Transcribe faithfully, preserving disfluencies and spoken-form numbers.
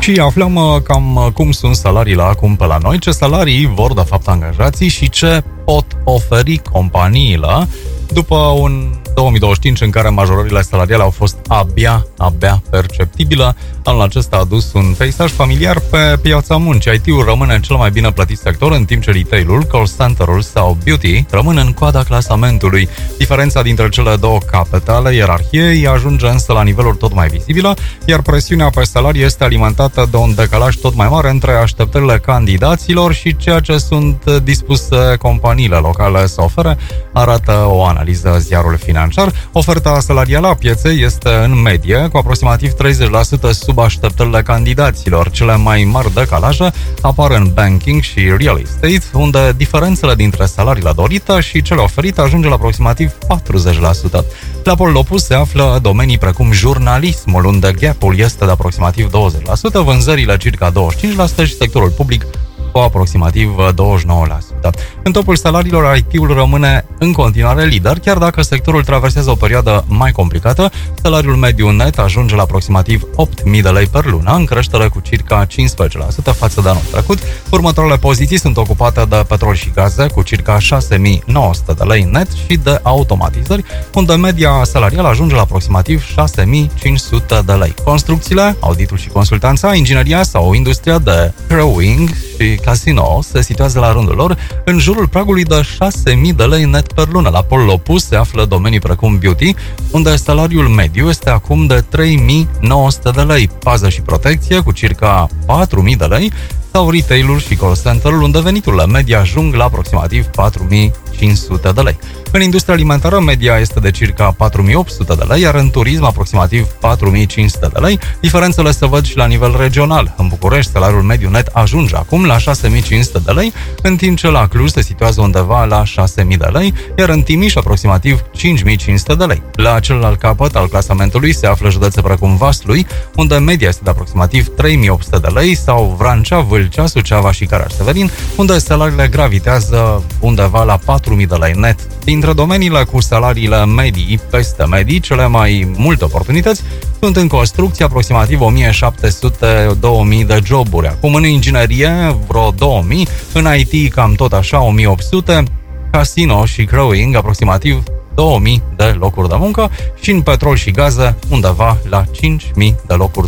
Și aflăm uh, cam uh, cum sunt salariile acum pe la noi, ce salarii vor de fapt angajații și ce pot oferi companiile după un două mii douăzeci și cinci în care majorările salariale au fost abia, abia perceptibile. Anul acesta a adus un peisaj familiar pe piața muncii. I T-ul rămâne cel mai bine plătit sector, în timp ce retail-ul, call center-ul sau beauty rămân în coada clasamentului. Diferența dintre cele două capete ale ierarhiei ajunge însă la niveluri tot mai vizibile, iar presiunea pe salarii este alimentată de un decalaj tot mai mare între așteptările candidaților și ceea ce sunt dispuse companiile locale să ofere, arată o analiză ziarul financiar. Oferta salarială a pieței este în medie cu aproximativ treizeci la sută sub așteptările candidaților. Cele mai mari decalaje apar în banking și real estate, unde diferențele dintre salariile dorite și cele oferite ajunge la aproximativ patruzeci la sută. La polul opus se află domenii precum jurnalismul, unde gap-ul este de aproximativ douăzeci la sută, vânzările circa douăzeci și cinci la sută și sectorul public cu aproximativ douăzeci și nouă la sută. În topul salariilor, I T-ul rămâne în continuare lider, chiar dacă sectorul traversează o perioadă mai complicată. Salariul mediu net ajunge la aproximativ opt mii de lei per lună, în creștere cu circa cincisprezece la sută față de anul trecut. Următoarele poziții sunt ocupate de petrol și gaze, cu circa șase mii nouă sute de lei net, și de automatizări, unde media salarială ajunge la aproximativ șase mii cinci sute de lei. Construcțiile, auditul și consultanța, ingineria sau industria de crowing și casino se situează la rândul lor în jurul pragului de șase mii de lei net per lună. La polul opus se află domenii precum beauty, unde salariul mediu este acum de trei mii nouă sute de lei, pază și protecție cu circa patru mii de lei, sau retail-ul și call center-ul, unde veniturile media ajung la aproximativ patru mii cinci sute de lei. În industria alimentară, media este de circa patru mii opt sute de lei, iar în turism aproximativ patru mii cinci sute de lei. Diferențele se văd și la nivel regional. În București, salariul mediu net ajunge acum la șase mii cinci sute de lei, în timp ce la Cluj se situează undeva la șase mii de lei, iar în Timiș aproximativ cinci mii cinci sute de lei. La celălalt capăt al clasamentului se află județe precum Vaslui, unde media este de aproximativ trei mii opt sute de lei, sau Vrancea, Vâlcea, Suceava și Caraș-Severin, unde salariile gravitează undeva la patru mii de lei net. Dintre domeniile cu salariile medii peste medii, cele mai multe oportunități sunt în construcție, aproximativ o mie șapte sute - două mii de joburi. Acum în inginerie vreo două mii, în I T cam tot așa o mie opt sute, casino și crowing aproximativ două mii de locuri de muncă și în petrol și gaze undeva la cinci mii de locuri